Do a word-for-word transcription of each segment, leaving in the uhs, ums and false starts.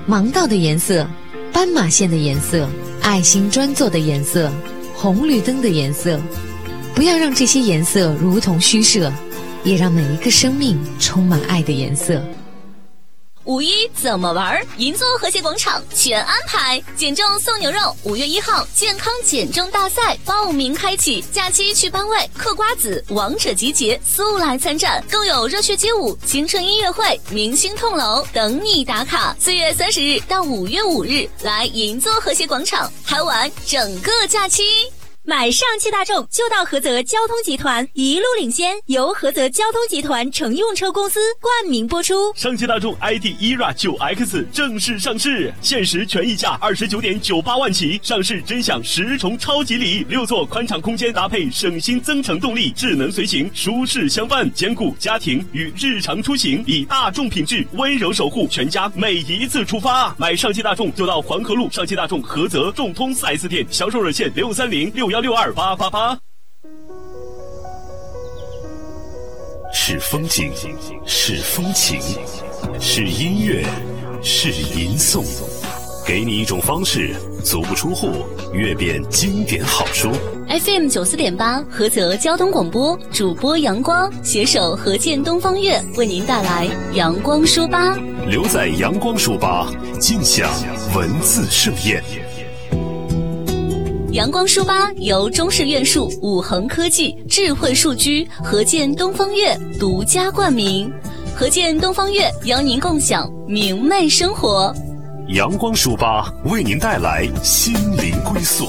盲道的颜色，斑马线的颜色，爱心专座的颜色，红绿灯的颜色。不要让这些颜色如同虚设，也让每一个生命充满爱的颜色。 五一怎么玩？银座和谐广场全安排，减重送牛肉，五月一号健康减重大赛报名开启，假期去班位，嗑瓜子，王者集结，速来参战，更有热血街舞、青春音乐会、明星痛楼等你打卡。四月三十日到五月五日，来银座和谐广场嗨玩整个假期。 买上汽大众就到菏泽交通集团，一路领先，由菏泽交通集团乘用车公司冠名播出。 上汽大众 I D E R A 九 X 正式上市，限时全溢价二十九点九八万起，上市真享十重超级礼，六座宽敞空间搭配省心增程动力，智能随行，舒适相伴，兼顾家庭与日常出行，以大众品质温柔守护全家每一次出发。买上汽大众就到黄河路上汽大众菏泽众通 四 S 店，销售热线六三零六幺六二八八八。 是风景，是风情，是音乐，是吟诵，给你一种方式，足不出户阅遍经典好书。 F M 九四点八菏泽交通广播，主播阳光携手合建东方悦为您带来阳光书吧。 留在阳光书吧，尽享文字盛宴。 阳光书吧由中式院术、五恒科技、智慧数居、合建东方悦独家冠名。合建东方悦邀您共享明媚生活。 阳光书吧为您带来心灵归宿。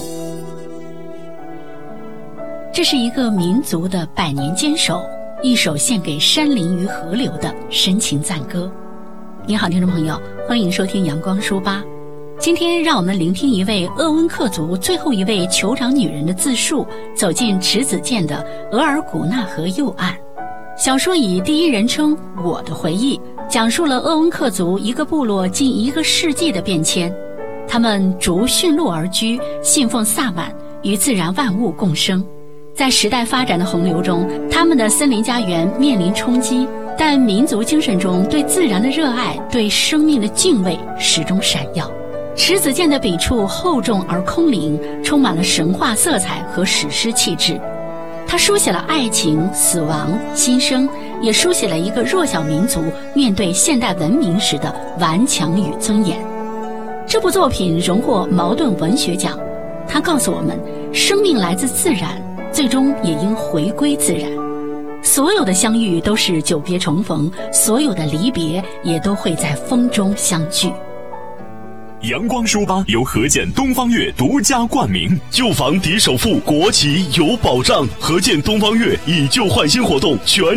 这是一个民族的百年坚守，一首献给山林与河流的深情赞歌。你好，听众朋友，欢迎收听阳光书吧。今天让我们聆听一位鄂温克族最后一位酋长女人的自述，走进池子健的额尔古纳河右岸。小说以第一人称我的回忆，讲述了鄂温克族一个部落近一个世纪的变迁。他们逐驯鹿而居，信奉萨满，与自然万物共生。在时代发展的洪流中，他们的森林家园面临冲击，但民族精神中对自然的热爱，对生命的敬畏始终闪耀。池子健的笔触厚重而空灵，充满了神话色彩和史诗气质。他书写了爱情、死亡、新生，也书写了一个弱小民族面对现代文明时的顽强与尊严。这部作品荣获茅盾文学奖。他告诉我们，生命来自自然，最终也应回归自然。所有的相遇都是久别重逢，所有的离别也都会在风中相聚。 阳光书吧由合建东方悦独家冠名， 旧房抵首付，国企有保障。合建东方悦以旧换新活动全